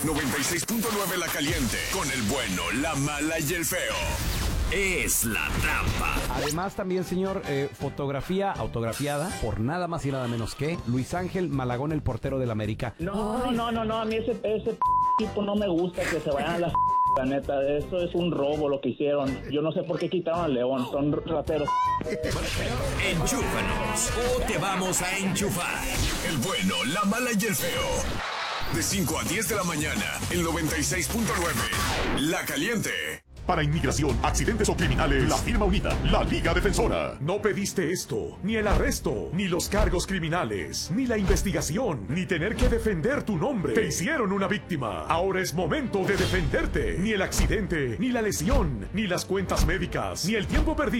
96.9 La Caliente, con el bueno, la mala y el feo. Es la trampa. Además también, señor, fotografía autografiada por nada más y nada menos que Luis Ángel Malagón, el portero del América. No, a mí ese tipo no me gusta, que se vayan a la neta, eso es un robo lo que hicieron. Yo no sé por qué quitaron al León, son rateros. Enchúfanos o te vamos a enchufar. El bueno, la mala y el feo. De 5 a 10 de la mañana, el 96.9. La Caliente. Para inmigración, accidentes o criminales, la firma unida, la Liga Defensora. No pediste esto, ni el arresto, ni los cargos criminales, ni la investigación, ni tener que defender tu nombre. Te hicieron una víctima. Ahora es momento de defenderte. Ni el accidente, ni la lesión, ni las cuentas médicas, ni el tiempo perdido